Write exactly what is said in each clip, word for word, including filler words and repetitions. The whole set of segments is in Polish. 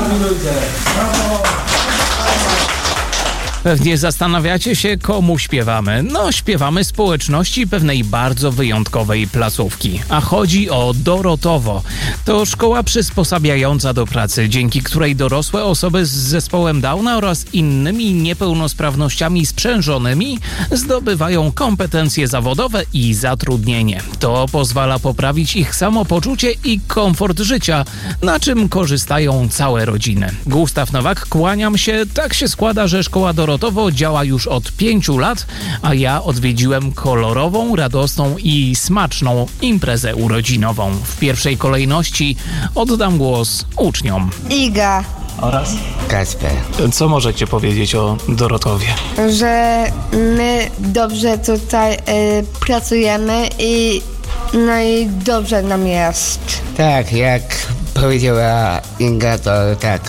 Pewnie zastanawiacie się, komu śpiewamy. No, śpiewamy społeczności pewnej bardzo wyjątkowej placówki. A chodzi o Dorotowo. To szkoła przysposabiająca do pracy, dzięki której dorosłe osoby z zespołem Downa oraz innymi niepełnosprawnościami sprzężonymi zdobywają kompetencje zawodowe i zatrudnienie. To pozwala poprawić ich samopoczucie i komfort życia, na czym korzystają całe rodziny. Gustaw Nowak, kłaniam się. Tak się składa, że szkoła Dorotowo działa już od pięciu lat, a ja odwiedziłem kolorową, radosną i smaczną imprezę urodzinową. W pierwszej kolejności oddam głos uczniom. Iga. Oraz? Kacper. Co możecie powiedzieć o Dorotowie? Że my dobrze tutaj y, pracujemy i no i dobrze nam jest. Tak, jak powiedziała Inga, to tak,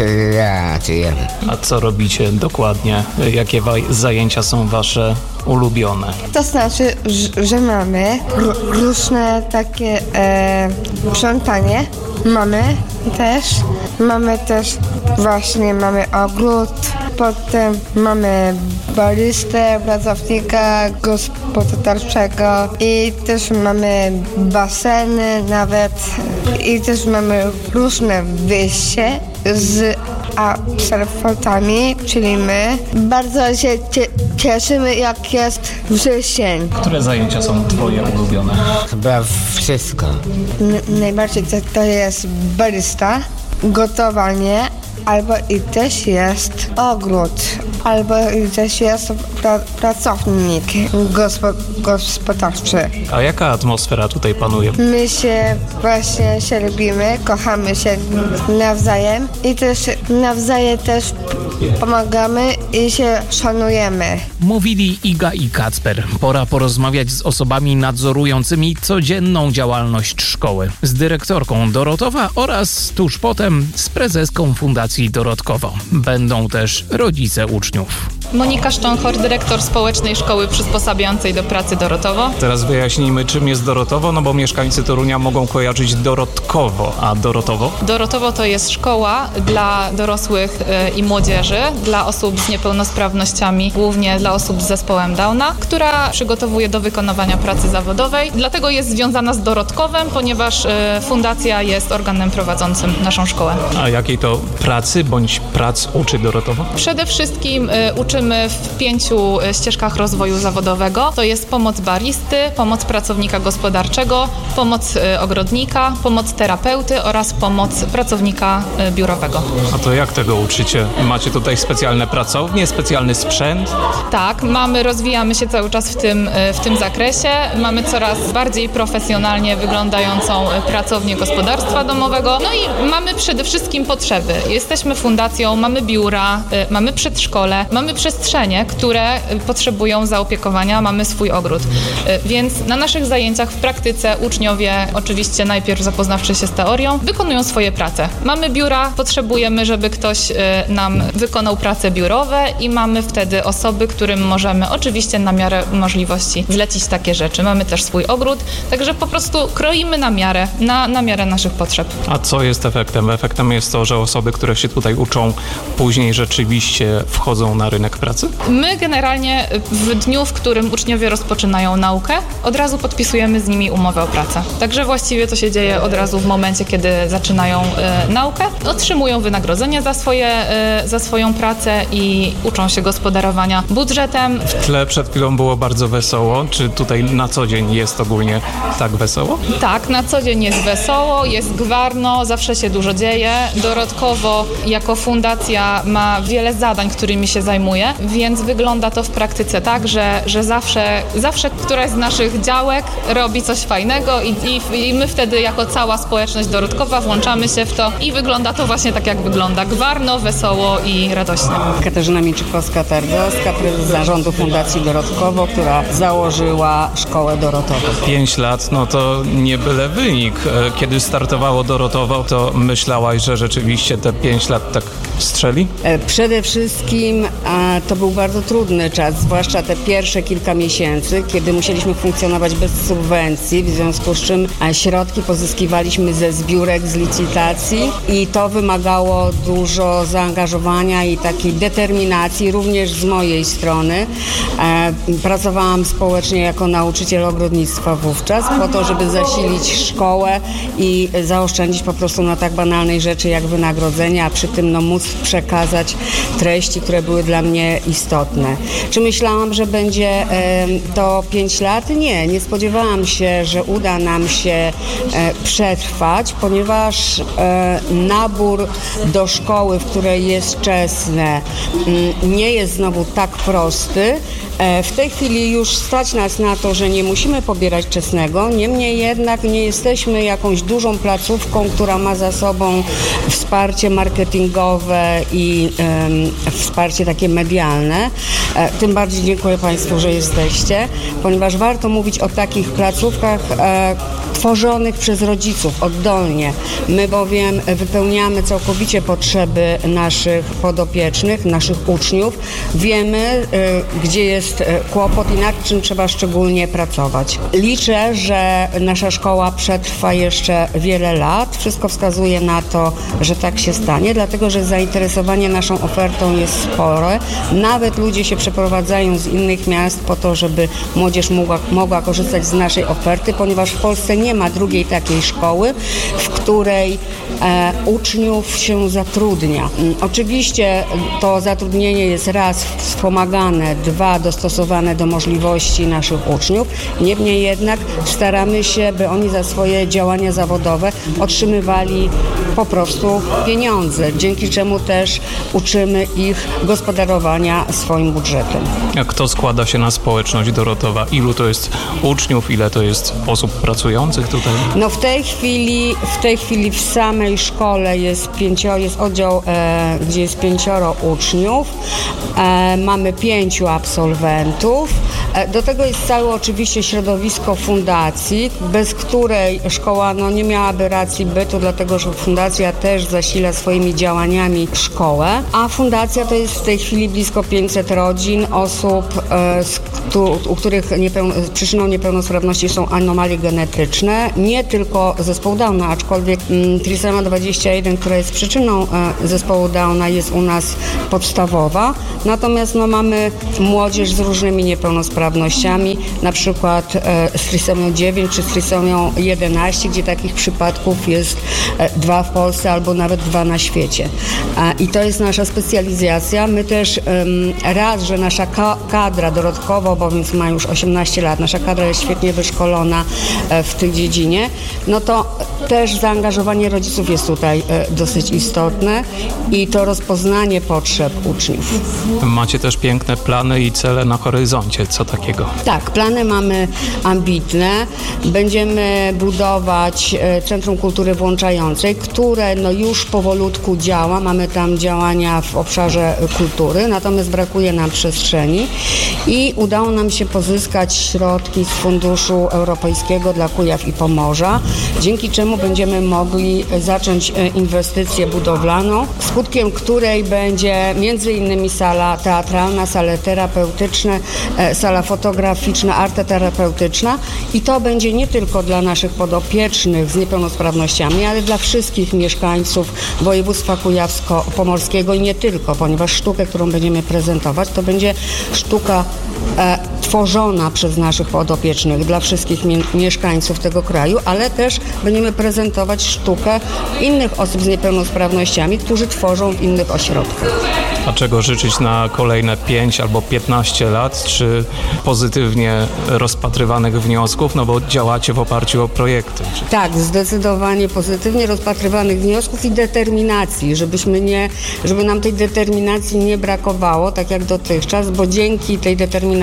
pracujemy. A co robicie dokładnie? Jakie wa- zajęcia są wasze ulubione? To znaczy, że, że mamy r- różne takie e, sprzątanie. Mamy też. Mamy też właśnie mamy ogród. Potem mamy baristę, pracownika gospodarczego i też mamy baseny nawet i też mamy różne wyjście z absolwentami, czyli my. Bardzo się cie- cieszymy, jak jest wrzesień. Które zajęcia są twoje ulubione? Chyba wszystko. N- najbardziej to, to jest barista, gotowanie, albo i też jest ogród, albo i też jest pra- pracownik gospo- gospodarczy. A jaka atmosfera tutaj panuje? My się właśnie się lubimy, kochamy się nawzajem i też nawzajem też pomagamy i się szanujemy. Mówili Iga i Kacper. Pora porozmawiać z osobami nadzorującymi codzienną działalność szkoły. Z dyrektorką Dorotowa oraz tuż potem z prezeską Fundacji Dorotkowo. Będą też rodzice uczniów. Monika Szcząchor, dyrektor Społecznej Szkoły Przysposabiającej do Pracy Dorotowo. Teraz wyjaśnijmy, czym jest Dorotowo, no bo mieszkańcy Torunia mogą kojarzyć Dorotkowo, a Dorotowo? Dorotowo to jest szkoła dla dorosłych y, i młodzieży, dla osób z niepełnosprawnościami, głównie dla osób z zespołem Downa, która przygotowuje do wykonywania pracy zawodowej. Dlatego jest związana z Dorotkowem, ponieważ y, fundacja jest organem prowadzącym naszą szkołę. A jakiej to pracy bądź prac uczy Dorotowo? Przede wszystkim y, uczymy w pięciu y, ścieżkach rozwoju zawodowego. To jest pomoc baristy, pomoc pracownika gospodarczego, pomoc y, ogrodnika, pomoc terapeuty oraz pomoc pracownika y, biurowego. A to jak tego uczycie? Macie tutaj specjalne pracownie, specjalny sprzęt? Tak, mamy, rozwijamy się cały czas w tym, y, w tym zakresie. Mamy coraz bardziej profesjonalnie wyglądającą y, pracownię gospodarstwa domowego. No i mamy przede wszystkim potrzeby. Jesteśmy fundacją, mamy biura, y, mamy przedszkole, mamy przestrzenie, które y, potrzebują zaopiekowania, mamy swój ogród. Y, więc na naszych zajęciach w praktyce uczniowie, oczywiście najpierw zapoznawszy się z teorią, wykonują swoje prace. Mamy biura, potrzebujemy, żeby ktoś y, nam wykonał prace biurowe i mamy wtedy osoby, którym możemy oczywiście na miarę możliwości zlecić takie rzeczy. Mamy też swój ogród, także po prostu kroimy na miarę, na, na miarę naszych potrzeb. A co jest efektem? Efektem jest to, że osoby, które się tutaj uczą, później rzeczywiście wchodzą na rynek pracy? My generalnie w dniu, w którym uczniowie rozpoczynają naukę, od razu podpisujemy z nimi umowę o pracę. Także właściwie to się dzieje od razu w momencie, kiedy zaczynają y, naukę. Otrzymują wynagrodzenie za, swoje, y, za swoją pracę i uczą się gospodarowania budżetem. W tle przed chwilą było bardzo wesoło. Czy tutaj na co dzień jest ogólnie tak wesoło? Tak, na co dzień jest wesoło, jest gwarno, zawsze się dużo dzieje. Dorotkowo jako fundacja ma wiele zadań, którymi się zajmuje, więc wygląda to w praktyce tak, że, że zawsze, zawsze któraś z naszych działek robi coś fajnego i, i, i my wtedy jako cała społeczność dorotkowa włączamy się w to i wygląda to właśnie tak, jak wygląda. Gwarno, wesoło i radośnie. Katarzyna Mieczykowska-Targowska, prezes zarządu Fundacji Dorotkowo, która założyła szkołę Dorotową. Pięć lat, no to nie byle wynik. Kiedy startowało Dorotowo, to myślałaś, że rzeczywiście te pięć lat tak strzeli? Przede wszystkim to był bardzo trudny czas, zwłaszcza te pierwsze kilka miesięcy, kiedy musieliśmy funkcjonować bez subwencji, w związku z czym środki pozyskiwaliśmy ze zbiórek, z licytacji i to wymagało dużo zaangażowania i takiej determinacji, również z mojej strony. Pracowałam społecznie jako nauczyciel ogrodnictwa wówczas, po to, żeby zasilić szkołę i zaoszczędzić po prostu na tak banalnej rzeczy jak wynagrodzenia, a przy tym no, móc przekazać treści, które były dla mnie istotne. Czy myślałam, że będzie e, to pięć lat? Nie, nie spodziewałam się, że uda nam się e, przetrwać, ponieważ e, nabór do szkoły, w której jest czesne, m, nie jest znowu tak prosty. E, w tej chwili już stać nas na to, że nie musimy pobierać czesnego, niemniej jednak nie jesteśmy jakąś dużą placówką, która ma za sobą wsparcie marketingowe i e, wsparcie takie medialne. E, tym bardziej dziękuję Państwu, że jesteście, ponieważ warto mówić o takich placówkach e, tworzonych przez rodziców oddolnie. My bowiem wypełniamy całkowicie potrzeby naszych podopiecznych, naszych uczniów. Wiemy, e, gdzie jest e, kłopot i nad czym trzeba szczególnie pracować. Liczę, że nasza szkoła przetrwa jeszcze wiele lat. Wszystko wskazuje na to, że tak się stanie, dlatego że zainteresowanie naszą ofertą jest spore. Nawet ludzie się przeprowadzają z innych miast po to, żeby młodzież mogła, mogła korzystać z naszej oferty, ponieważ w Polsce nie ma drugiej takiej szkoły, w której e, uczniów się zatrudnia. Oczywiście to zatrudnienie jest raz wspomagane, dwa dostosowane do możliwości naszych uczniów. Niemniej jednak staramy się, by oni za swoje działania zawodowe otrzymywali po prostu pieniądze, dzięki czemu też uczymy ich gospodarowania swoim budżetem. A kto składa się na społeczność Dorotowa? Ilu to jest uczniów, ile to jest osób pracujących tutaj? No w tej chwili, w tej chwili w samej szkole jest, pięcio, jest oddział, e, gdzie jest pięcioro uczniów. E, mamy pięciu absolwentów. E, do tego jest całe oczywiście środowisko fundacji, bez której szkoła no, nie miałaby racji bytu, dlatego że fundacja też zasila swoimi działaniami szkołę, a fundacja to jest w tej chwili blisko pięćset rodzin, osób, e, z, tu, u których niepełno, przyczyną niepełnosprawności są anomalie genetyczne, nie tylko zespołu Downa, aczkolwiek mm, trisomia dwadzieścia jeden, która jest przyczyną e, zespołu Downa, jest u nas podstawowa, natomiast no, mamy młodzież z różnymi niepełnosprawnościami, na przykład e, z trisomią dziewięć czy z trisomią jedenaście, gdzie takich przypadków jest e, dwa w Polsce albo nawet dwa na świecie. E, I to jest nasza specjalizacja. My też um, raz, że nasza ka- kadra dorodkowo, bo więc ma już osiemnaście lat, nasza kadra jest świetnie wyszkolona e, w tej dziedzinie, no to też zaangażowanie rodziców jest tutaj e, dosyć istotne i to rozpoznanie potrzeb uczniów. Macie też piękne plany i cele na horyzoncie. Co takiego? Tak, plany mamy ambitne. Będziemy budować e, Centrum Kultury Włączającej, które no już powolutku działa. Mamy tam działania w obszarze kultury, natomiast brakuje nam przestrzeni i udało nam się pozyskać środki z Funduszu Europejskiego dla Kujaw i Pomorza, dzięki czemu będziemy mogli zacząć inwestycję budowlaną, skutkiem której będzie między innymi sala teatralna, sale terapeutyczne, sala fotograficzna, arteterapeutyczna i to będzie nie tylko dla naszych podopiecznych z niepełnosprawnościami, ale dla wszystkich mieszkańców województwa kujawsko-pomorskiego i nie tylko, ponieważ sztukę, którą będziemy prezentować, to będzie sztuka e, tworzona przez naszych podopiecznych dla wszystkich mi- mieszkańców tego kraju, ale też będziemy prezentować sztukę innych osób z niepełnosprawnościami, którzy tworzą w innych ośrodkach. A czego życzyć na kolejne pięć albo piętnaście lat? Czy pozytywnie rozpatrywanych wniosków? No bo działacie w oparciu o projekty. Tak, zdecydowanie pozytywnie rozpatrywanych wniosków i determinacji, żebyśmy nie, żeby nam tej determinacji nie brakowało, tak jak dotychczas, bo dzięki tej determinacji udaje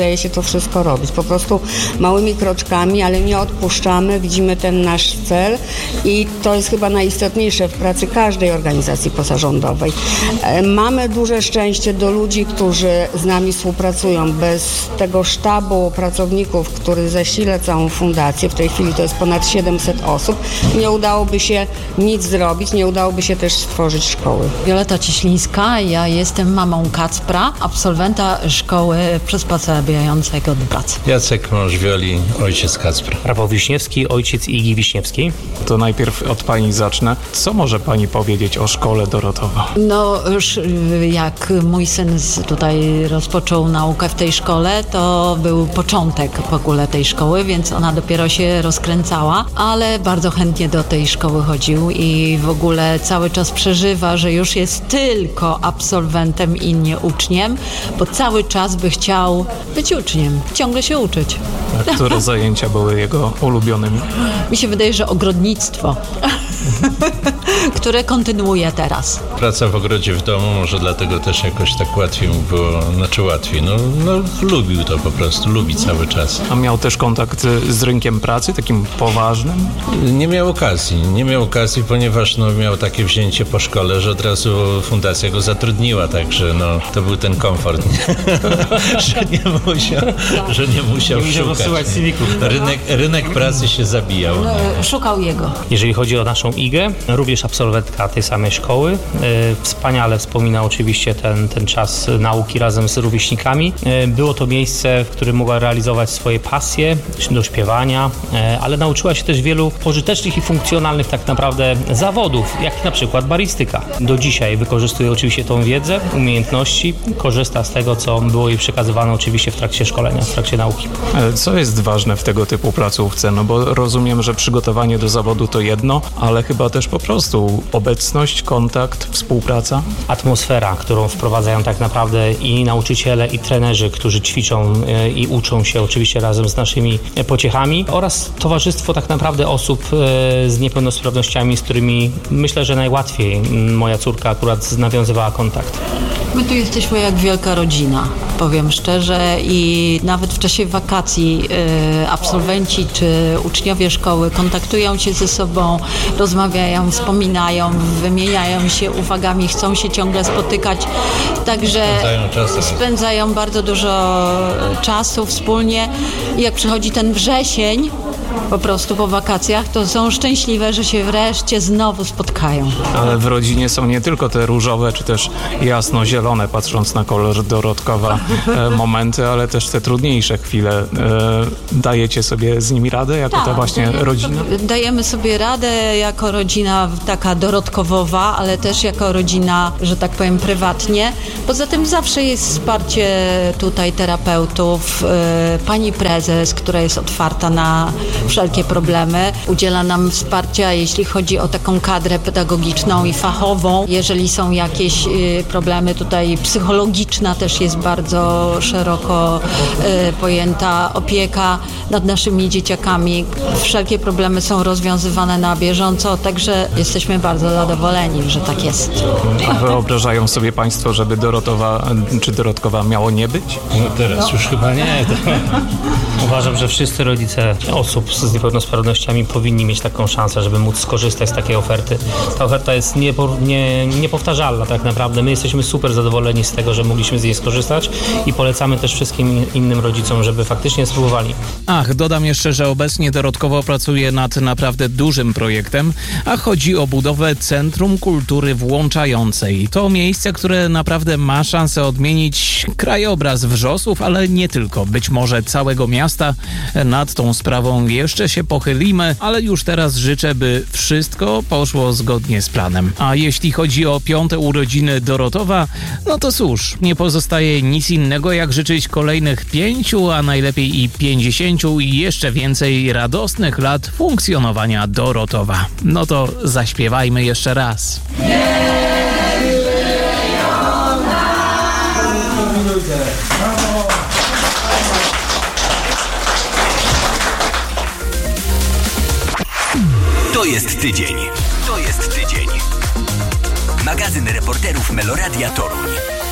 udaje się to wszystko robić. Po prostu małymi kroczkami, ale nie odpuszczamy, widzimy ten nasz cel i to jest chyba najistotniejsze w pracy każdej organizacji pozarządowej. Mamy duże szczęście do ludzi, którzy z nami współpracują. Bez tego sztabu pracowników, który zasila całą fundację, w tej chwili to jest ponad siedemset osób, nie udałoby się nic zrobić, nie udałoby się też stworzyć szkoły. Wioleta Cieślińska, ja jestem mamą Kacpra, absolwenta szkoły przysposabiającego do pracy. Jacek, mąż Wioli, ojciec Kacpra. Rafał Wiśniewski, ojciec Igi Wiśniewskiej. To najpierw od pani zacznę. Co może pani powiedzieć o szkole Dorotowa? No już jak mój syn tutaj rozpoczął naukę w tej szkole, to był początek w ogóle tej szkoły, więc ona dopiero się rozkręcała, ale bardzo chętnie do tej szkoły chodził i w ogóle cały czas przeżywa, że już jest tylko absolwentem i nie uczniem, bo cały czas by chciał być uczniem, ciągle się uczyć. A które zajęcia były jego ulubionymi? Mi się wydaje, że ogrodnictwo, które kontynuuje teraz. Praca w ogrodzie w domu, może dlatego też jakoś tak łatwiej mu było, znaczy łatwiej, no, no lubił to po prostu, lubi cały czas. A miał też kontakt z rynkiem pracy, takim poważnym? Nie miał okazji, nie miał okazji, ponieważ no, miał takie wzięcie po szkole, że od razu fundacja go zatrudniła, także no, to był ten komfort, że nie musiał, że nie musiał Nie szukać. Rynek, rynek pracy się zabijał. No, szukał jego. Jeżeli chodzi o naszą Igę, również absolwentka tej samej szkoły. Wspaniale wspomina oczywiście ten, ten czas nauki razem z rówieśnikami. Było to miejsce, w którym mogła realizować swoje pasje do śpiewania, ale nauczyła się też wielu pożytecznych i funkcjonalnych tak naprawdę zawodów, jak na przykład baristyka. Do dzisiaj wykorzystuje oczywiście tą wiedzę, umiejętności, korzysta z tego, co było jej przekazywane oczywiście w trakcie szkolenia, w trakcie nauki. Co jest ważne w tego typu placówce? No bo rozumiem, że przygotowanie do zawodu to jedno, ale chyba też po prostu obecność, kontakt, współpraca. Atmosfera, którą wprowadzają tak naprawdę i nauczyciele, i trenerzy, którzy ćwiczą i uczą się oczywiście razem z naszymi pociechami, oraz towarzystwo tak naprawdę osób z niepełnosprawnościami, z którymi myślę, że najłatwiej moja córka akurat nawiązywała kontakt. My tu jesteśmy jak wielka rodzina, powiem szczerze, i nawet w czasie wakacji y, absolwenci czy uczniowie szkoły kontaktują się ze sobą, rozmawiają, wspominają, wymieniają się uwagami, chcą się ciągle spotykać, także Spędzają czas. spędzają bardzo dużo czasu wspólnie i jak przychodzi ten wrzesień, po prostu po wakacjach, to są szczęśliwe, że się wreszcie znowu spotkają. Ale w rodzinie są nie tylko te różowe, czy też jasno-zielone, patrząc na kolor Dorotkowa, e, momenty, ale też te trudniejsze chwile. E, dajecie sobie z nimi radę, jako ta właśnie rodzina? Dajemy sobie radę jako rodzina taka dorotkowowa, ale też jako rodzina, że tak powiem, prywatnie. Poza tym zawsze jest wsparcie tutaj terapeutów, e, pani prezes, która jest otwarta na wszelkie problemy. Udziela nam wsparcia, jeśli chodzi o taką kadrę pedagogiczną i fachową. Jeżeli są jakieś y, problemy tutaj, psychologiczna też jest bardzo szeroko y, pojęta opieka nad naszymi dzieciakami. Wszelkie problemy są rozwiązywane na bieżąco, także jesteśmy bardzo zadowoleni, że tak jest. A wyobrażają sobie państwo, żeby Dorotowa czy Dorotkowa miało nie być? No teraz no. już chyba nie. To... Uważam, że wszyscy rodzice osób z niepełnosprawnościami powinni mieć taką szansę, żeby móc skorzystać z takiej oferty. Ta oferta jest niepo, nie, niepowtarzalna tak naprawdę. My jesteśmy super zadowoleni z tego, że mogliśmy z niej skorzystać i polecamy też wszystkim innym rodzicom, żeby faktycznie spróbowali. Ach, dodam jeszcze, że obecnie Dorotkowo pracuje nad naprawdę dużym projektem, a chodzi o budowę Centrum Kultury Włączającej. To miejsce, które naprawdę ma szansę odmienić krajobraz Wrzosów, ale nie tylko, być może całego miasta. Nad tą sprawą jeszcze się pochylimy, ale już teraz życzę, by wszystko poszło zgodnie z planem. A jeśli chodzi o piąte urodziny Dorotowa, no to cóż, nie pozostaje nic innego, jak życzyć kolejnych pięciu, a najlepiej i pięćdziesięciu i jeszcze więcej radosnych lat funkcjonowania Dorotowa. No to zaśpiewajmy jeszcze raz. To jest tydzień. To jest tydzień. Magazyn reporterów Meloradia Toruń.